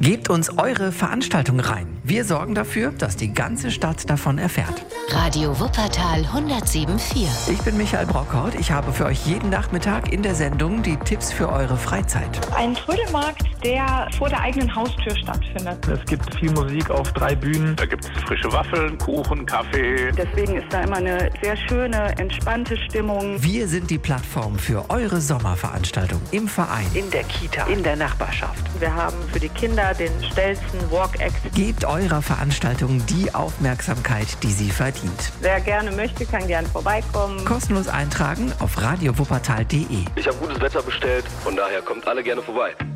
Gebt uns eure Veranstaltung rein. Wir sorgen dafür, dass die ganze Stadt davon erfährt. Radio Wuppertal 107.4. Ich bin Michael Brockhaut. Ich habe für euch jeden Nachmittag in der Sendung die Tipps für eure Freizeit. Ein Trödelmarkt, der vor der eigenen Haustür stattfindet. Es gibt viel Musik auf 3 Bühnen. Da gibt es frische Waffeln, Kuchen, Kaffee. Deswegen ist da immer eine sehr schöne, entspannte Stimmung. Wir sind die Plattform für eure Sommerveranstaltung im Verein, in der Kita, in der Nachbarschaft. Wir haben für die Kinder den schnellsten Walk-Act. Gebt eurer Veranstaltung die Aufmerksamkeit, die sie verdient. Wer gerne möchte, kann gerne vorbeikommen. Kostenlos eintragen auf radiowuppertal.de. Ich habe gutes Wetter bestellt, von daher kommt alle gerne vorbei.